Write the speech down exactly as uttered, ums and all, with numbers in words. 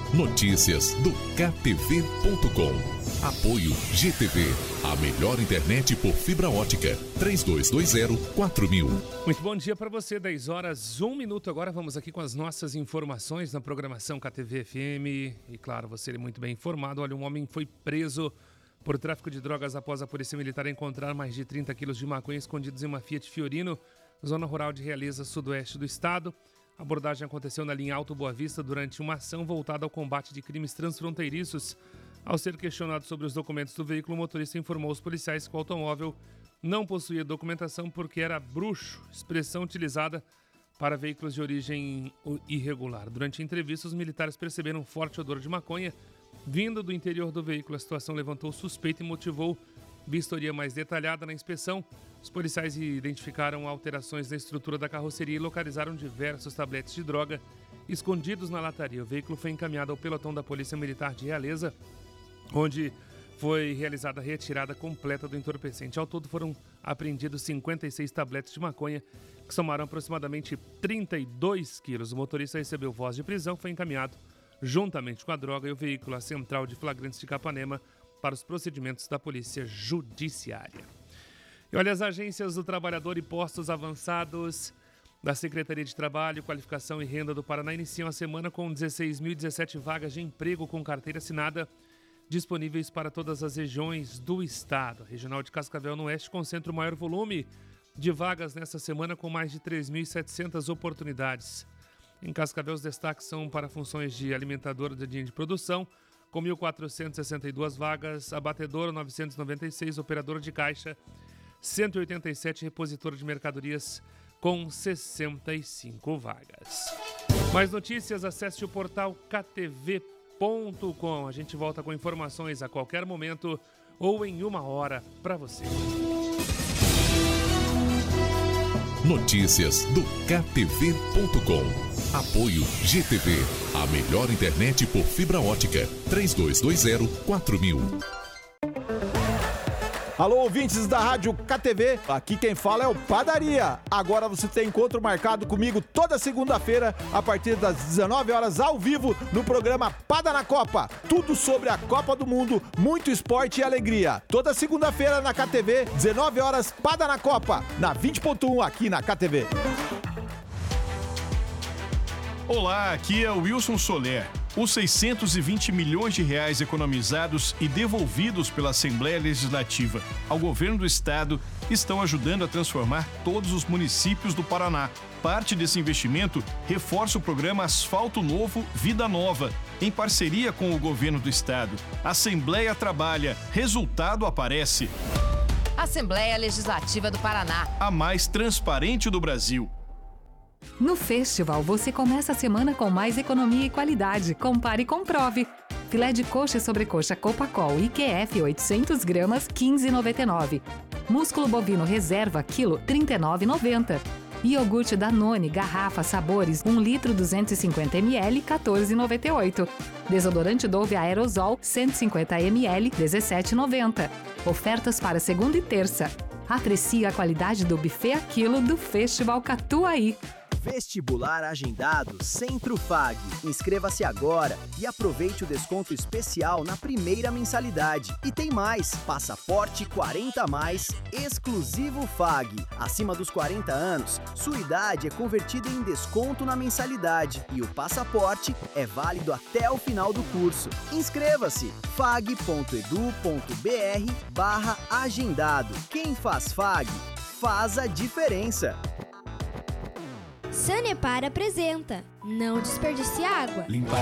Notícias do K T V ponto com. Apoio G T V, a melhor internet por fibra ótica. três dois dois zero quatro mil. Muito bom dia para você, dez horas, um minuto. Agora vamos aqui com as nossas informações na programação K T V F M. E claro, você é muito bem informado. Olha, um homem foi preso por tráfico de drogas após a Polícia Militar encontrar mais de trinta quilos de maconha escondidos em uma Fiat Fiorino, zona rural de Realeza, sudoeste do estado. A abordagem aconteceu na linha Alto Boa Vista durante uma ação voltada ao combate de crimes transfronteiriços. Ao ser questionado sobre os documentos do veículo, o motorista informou aos policiais que o automóvel não possuía documentação porque era bruxo, expressão utilizada para veículos de origem irregular. Durante a entrevista, os militares perceberam um forte odor de maconha vindo do interior do veículo. A situação levantou suspeita e motivou vistoria mais detalhada. Na inspeção, os policiais identificaram alterações na estrutura da carroceria e localizaram diversos tabletes de droga escondidos na lataria. O veículo foi encaminhado ao pelotão da Polícia Militar de Realeza, onde foi realizada a retirada completa do entorpecente. Ao todo foram apreendidos cinquenta e seis tabletes de maconha, que somaram aproximadamente trinta e dois quilos. O motorista recebeu voz de prisão, foi encaminhado juntamente com a droga e o veículo à Central de Flagrantes de Capanema para os procedimentos da Polícia Judiciária. E olha, as agências do trabalhador e postos avançados da Secretaria de Trabalho, Qualificação e Renda do Paraná iniciam a semana com dezesseis mil e dezessete vagas de emprego com carteira assinada disponíveis para todas as regiões do estado. A Regional de Cascavel no Oeste concentra o maior volume de vagas nesta semana, com mais de três mil e setecentas oportunidades. Em Cascavel, os destaques são para funções de alimentador de linha de produção, com mil quatrocentas e sessenta e duas vagas, abatedora novecentos e noventa e seis, operadora de caixa cento e oitenta e sete, repositor de mercadorias com sessenta e cinco vagas. Mais notícias, acesse o portal K T V ponto com. A gente volta com informações a qualquer momento ou em uma hora para você. Notícias do K T V ponto com. Apoio G T V, a melhor internet por fibra ótica. três dois dois zero quatro mil. Alô, ouvintes da Rádio K T V, aqui quem fala é o Padaria. Agora você tem encontro marcado comigo toda segunda-feira, a partir das dezenove horas, ao vivo, no programa Pada na Copa. Tudo sobre a Copa do Mundo, muito esporte e alegria. Toda segunda-feira na K T V, dezenove horas, Pada na Copa, na vinte ponto um, aqui na K T V. Olá, aqui é o Wilson Soler. Os seiscentos e vinte milhões de reais economizados e devolvidos pela Assembleia Legislativa ao governo do estado estão ajudando a transformar todos os municípios do Paraná. Parte desse investimento reforça o programa Asfalto Novo, Vida Nova, em parceria com o governo do estado. Assembleia trabalha, resultado aparece. Assembleia Legislativa do Paraná, a mais transparente do Brasil. No Festival, você começa a semana com mais economia e qualidade. Compare e comprove. Filé de coxa e sobrecoxa Copacol I Q F oitocentos gramas, quinze reais e noventa e nove centavos. Músculo bovino reserva, quilo, trinta e nove reais e noventa centavos. Iogurte Danone, garrafa, sabores, um litro, duzentos e cinquenta mililitros, quatorze reais e noventa e oito centavos. Desodorante Dove Aerosol, cento e cinquenta mililitros, dezessete reais e noventa centavos. Ofertas para segunda e terça. Aprecie a qualidade do buffet a quilo do Festival Catuaí. Vestibular agendado Centro Fag. Inscreva-se agora e aproveite o desconto especial na primeira mensalidade. E tem mais, passaporte quarenta a mais, exclusivo Fag. Acima dos quarenta anos, sua idade é convertida em desconto na mensalidade e o passaporte é válido até o final do curso. Inscreva-se, fag ponto edu ponto br barra agendado. Quem faz Fag, faz a diferença. Sanepar apresenta Não Desperdice Água. Limpa